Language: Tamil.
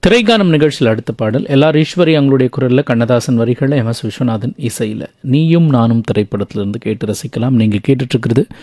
திரைக்கானம் நிகழ்ச்சியில் அடுத்த பாடல் எல்லார் ஈஸ்வரி அவங்களுடைய குரலில் கண்ணதாசன் வரிகளில் MS விஸ்வநாதன் இசையில் நீயும் நானும் திரைப்படத்திலிருந்து கேட்டு ரசிக்கலாம். நீங்கள் கேட்டுட்ருக்கிறது